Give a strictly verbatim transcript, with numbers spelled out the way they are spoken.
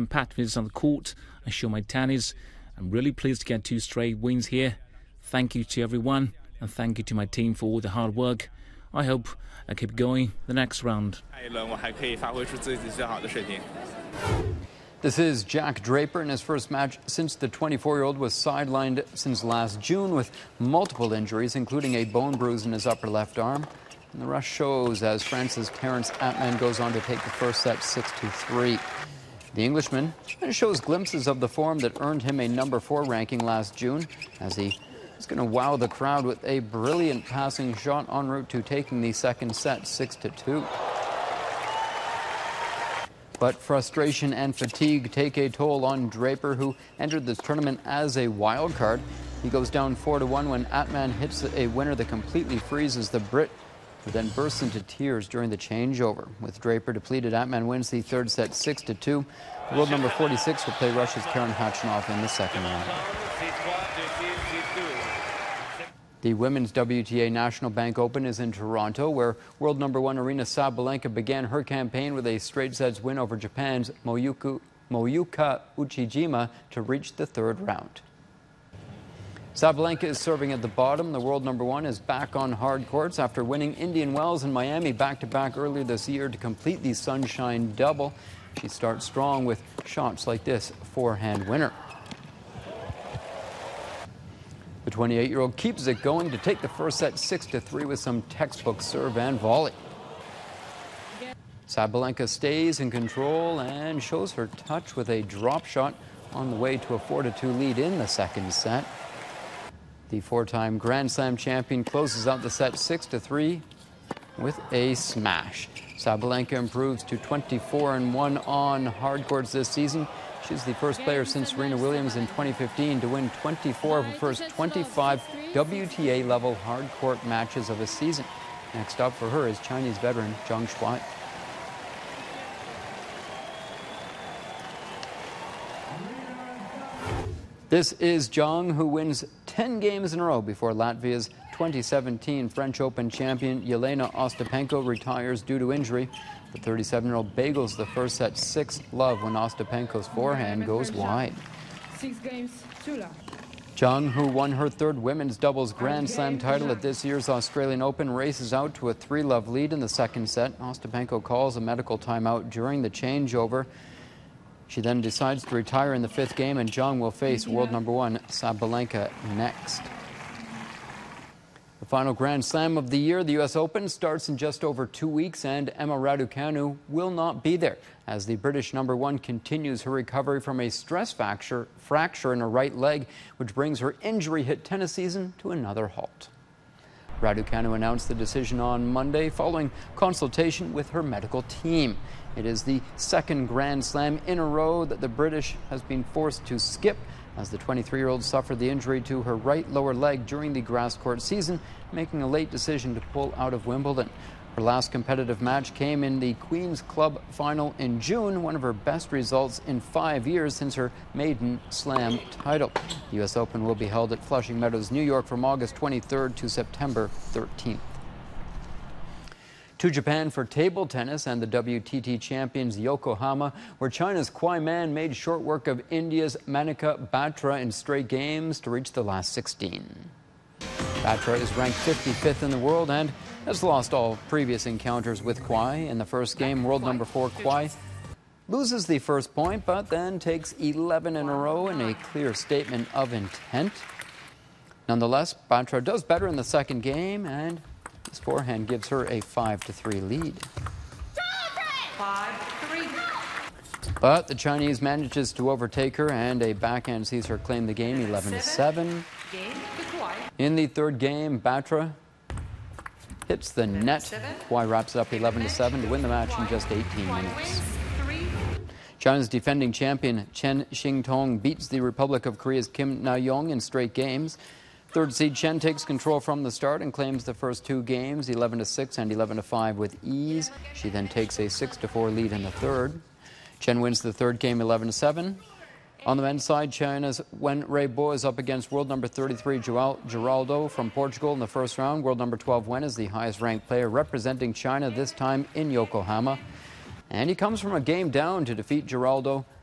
jam-packed visits on the court and show my tennis. I'm really pleased to get two straight wins here. Thank you to everyone, and thank you to my team for all the hard work. I hope I keep going the next round. This is Jack Draper in his first match since the twenty-four-year-old was sidelined since last June with multiple injuries, including a bone bruise in his upper left arm. And the rush shows as France's Terence Atman goes on to take the first set six to three. The Englishman shows glimpses of the form that earned him a number four ranking last June, as he is going to wow the crowd with a brilliant passing shot en route to taking the second set six to two. But frustration and fatigue take a toll on Draper, who entered this tournament as a wild card. He goes down four to one when Atman hits a winner that completely freezes the Brit, who then bursts into tears during the changeover. With Draper depleted, Atman wins the third set six to two. World number forty-six will play Russia's Karen Khachanov in the second round. The Women's W T A National Bank Open is in Toronto, where world number one Aryna Sabalenka began her campaign with a straight sets win over Japan's Moyuku, Moyuka Uchijima to reach the third round. Sabalenka is serving at the bottom. The world number one is back on hard courts after winning Indian Wells and Miami back-to-back earlier this year to complete the Sunshine Double. She starts strong with shots like this forehand winner. The twenty-eight-year-old keeps it going to take the first set six to three with some textbook serve and volley. Sabalenka stays in control and shows her touch with a drop shot on the way to a four to two lead in the second set. The four-time Grand Slam champion closes out the set six to three with a smash. Sabalenka improves to twenty-four and one on hard courts this season. She's the first player since Serena Williams in twenty fifteen to win twenty-four of her first twenty-five W T A-level hard court matches of a season. Next up for her is Chinese veteran Zhang Shuai. This is Zhang, who wins ten games in a row before Latvia's twenty seventeen French Open champion Jelena Ostapenko retires due to injury. The thirty-seven-year-old bagels the first set six love when Ostapenko's forehand goes wide. Six games, two love. Zhang, who won her third women's doubles Grand Slam title at this year's Australian Open, races out to a three love lead in the second set. Ostapenko calls a medical timeout during the changeover. She then decides to retire in the fifth game, and Zhang will face world number one Sabalenka next. The final Grand Slam of the year, the U S Open, starts in just over two weeks, and Emma Raducanu will not be there as the British number one continues her recovery from a stress fracture, fracture in her right leg, which brings her injury-hit tennis season to another halt. Raducanu announced the decision on Monday following consultation with her medical team. It is the second Grand Slam in a row that the British has been forced to skip, as the twenty-three-year-old suffered the injury to her right lower leg during the grass court season, making a late decision to pull out of Wimbledon. Her last competitive match came in the Queen's Club final in June, one of her best results in five years since her maiden Slam title. The U S Open will be held at Flushing Meadows, New York from August twenty-third to September thirteenth. To Japan for table tennis and the W T T champions Yokohama, where China's Kwai Man made short work of India's Manika Batra in straight games to reach the last sixteen. Batra is ranked fifty-fifth in the world and has lost all previous encounters with Kwai. In the first game, world number four Kwai loses the first point, but then takes eleven in a row in a clear statement of intent. Nonetheless, Batra does better in the second game, and his forehand gives her a five to three lead. Five, three. But the Chinese manages to overtake her, and a backhand sees her claim the game eleven to seven. In the third game, Batra hits the net. Kwai wraps it up eleven to seven to win the match in just eighteen minutes. China's defending champion Chen Xingtong beats the Republic of Korea's Kim Na-young in straight games. Third seed Chen takes control from the start and claims the first two games eleven to six and eleven to five with ease. She then takes a six to four lead in the third. Chen wins the third game eleven to seven. On the men's side, China's Wen Reibo is up against world number thirty-three Geraldo from Portugal in the first round. World number twelve Wen is the highest ranked player representing China, this time in Yokohama. And he comes from a game down to defeat Geraldo